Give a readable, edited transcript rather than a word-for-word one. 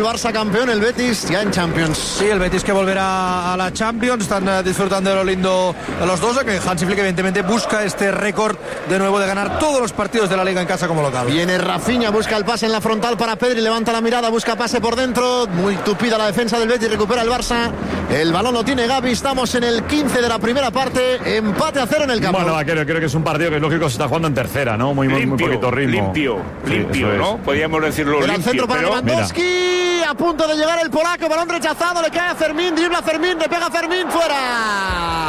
Barça campeón, el Betis ya en Champions. Sí, el Betis que volverá a la Champions. Están disfrutando de lo lindo los dos, que Hansi Flick evidentemente busca este récord de nuevo de ganar todos los partidos de la Liga en casa como local. Viene Rafinha, busca el pase en la frontal para Pedri, levanta la mirada, busca pase por dentro, muy tupida la defensa del Betis, recupera el Barça, el balón lo tiene Gavi, estamos en el 15 de la primera parte, empate a 0 en el campo. Bueno, creo que es un partido que es lógico, se está jugando en tercera, ¿no? Muy poquito ritmo. Limpio, ¿no? Podríamos decirlo limpio. El centro para Lewandowski, a punto de llegar el polaco, balón rechazado, le cae a Fermín, dribla Fermín, le pega Fermín, fuera.